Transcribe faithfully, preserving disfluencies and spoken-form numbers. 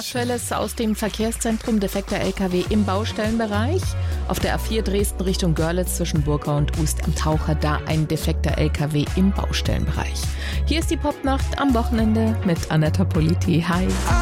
Aktuelles aus dem Verkehrszentrum: defekter L K W im Baustellenbereich. Auf der A vier Dresden Richtung Görlitz zwischen Burgau und Ust am Taucher, da ein defekter L K W im Baustellenbereich. Hier ist die Popnacht am Wochenende mit Anetta Politi. Hi.